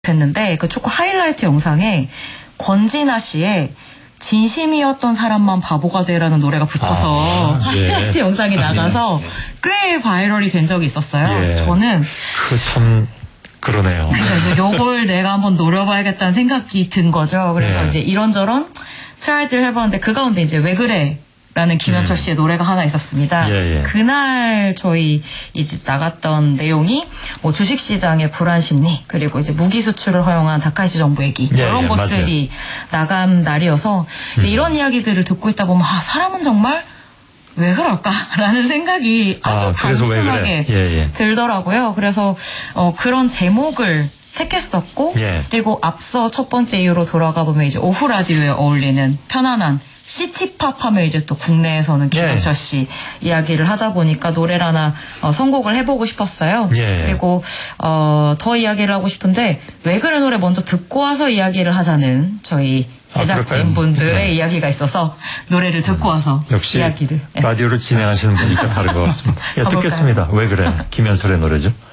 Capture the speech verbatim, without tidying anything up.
됐는데 그 축구 하이라이트 영상에 권진아 씨의 진심이었던 사람만 바보가 되라는 노래가 붙어서 아, 하이라이트 예. 영상이 나가서 꽤 바이럴이 된 적이 있었어요. 예. 그래서 저는 그 참 그러네요. 그래서 요걸 내가 한번 노려봐야겠다는 생각이 든 거죠. 그래서 예. 이제 이런저런 트라이를 해봤는데 그 가운데 이제 왜 그래? 라는 김현철 씨의 음. 노래가 하나 있었습니다. 예, 예. 그날 저희 이제 나갔던 내용이 뭐 주식시장의 불안 심리 그리고 이제 무기 수출을 허용한 다카이치 정부 얘기 예, 이런 예, 것들이 맞아요. 나간 날이어서 이제 음. 이런 이야기들을 듣고 있다 보면 아 사람은 정말 왜 그럴까라는 생각이 아주 아, 단순하게 그래. 예, 예. 들더라고요. 그래서 어, 그런 제목을 택했었고 예. 그리고 앞서 첫 번째 이유로 돌아가 보면 이제 오후 라디오에 어울리는 편안한 시티팝 하면 이제 또 국내에서는 김현철 씨 예. 이야기를 하다 보니까 노래를 하나 어, 선곡을 해보고 싶었어요. 예. 그리고 어, 더 이야기를 하고 싶은데 왜 그래 노래 먼저 듣고 와서 이야기를 하자는 저희 제작진분들의 아, 네. 이야기가 있어서 노래를 듣고 와서 역시 이야기를 라디오를 진행하시는 분이니까 다른 것 같습니다. 예, 듣겠습니다. 왜 그래 김현철의 노래죠.